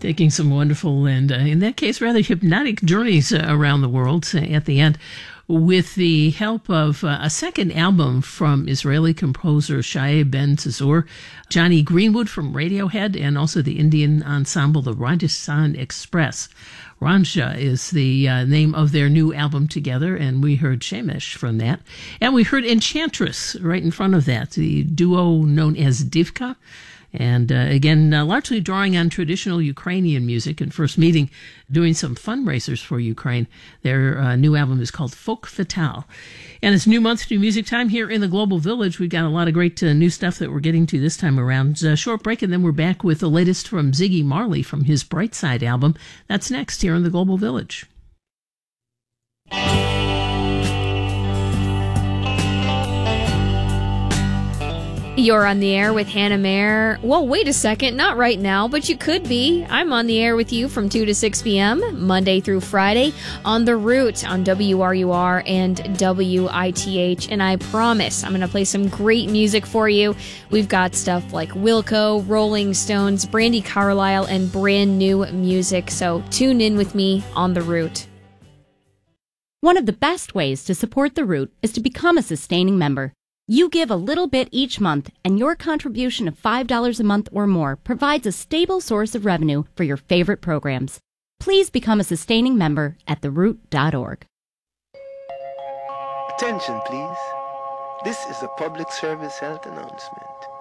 taking some wonderful and, in that case, rather hypnotic journeys around the world at the end, with the help of a second album from Israeli composer Shai Ben Tzur, Johnny Greenwood from Radiohead, and also the Indian ensemble, the Rajasthan Express. Ranja is the name of their new album together, and we heard Shemesh from that. And we heard Enchantress right in front of that, the duo known as Divka. And again, largely drawing on traditional Ukrainian music, and first meeting doing some fundraisers for Ukraine. Their new album is called Folk Fatale. And it's new month, new music time here in the Global Village. We've got a lot of great new stuff that we're getting to this time around. Short break, and then we're back with the latest from Ziggy Marley from his Brightside album. That's next here in the Global Village. You're on the air with Hannah Mayer. Well, wait a second, not right now, but you could be. I'm on the air with you from 2 to 6 p.m., Monday through Friday, on The Root on WRUR and WITH, and I promise I'm going to play some great music for you. We've got stuff like Wilco, Rolling Stones, Brandi Carlile, and brand new music, so tune in with me on The Root. One of the best ways to support The Root is to become a sustaining member. You give a little bit each month, and your contribution of $5 a month or more provides a stable source of revenue for your favorite programs. Please become a sustaining member at theroot.org. Attention, please. This is a public service health announcement.